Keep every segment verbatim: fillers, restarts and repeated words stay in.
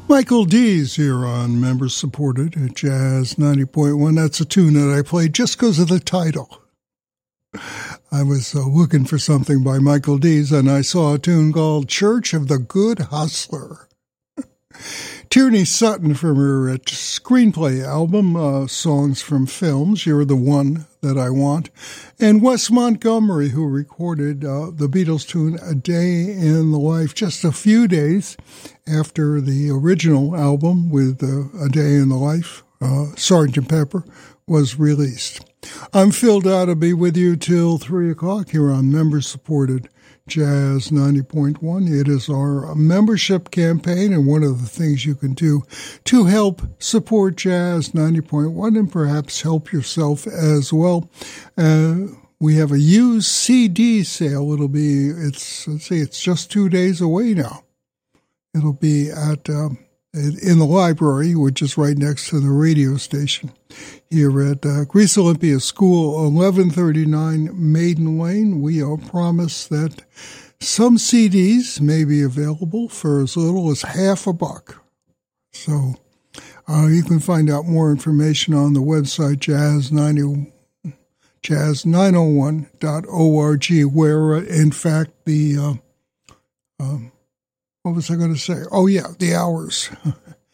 Michael D's here on Members Supported at Jazz ninety point one. That's a tune that I played just because of the title. I was uh, looking for something by Michael D's, and I saw a tune called Church of the Good Hustler. Tierney Sutton from her screenplay album, uh, Songs from Films, You're the One That I Want, and Wes Montgomery, who recorded uh, the Beatles tune A Day in the Life just a few days after the original album with uh, A Day in the Life, uh, Sergeant Pepper, was released. I'm Phil Dowdy with you till three o'clock here on Member-Supported Jazz ninety point one. It is our membership campaign, and one of the things you can do to help support Jazz ninety point one and perhaps help yourself as well. Uh, we have a used C D sale. It'll be, it's, let's see, it's just two days away now. It'll be at, uh, in the library, which is right next to the radio station here at uh, Greece Olympia School, eleven thirty-nine Maiden Lane. We are promised that some C Ds may be available for as little as half a buck. So uh, you can find out more information on the website jazz ninety, jazz nine oh one dot org, where, uh, in fact, the... Uh, um, What was I going to say? Oh, yeah, the hours.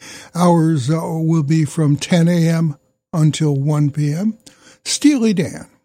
Hours uh, will be from ten a.m. until one p.m. Steely Dan.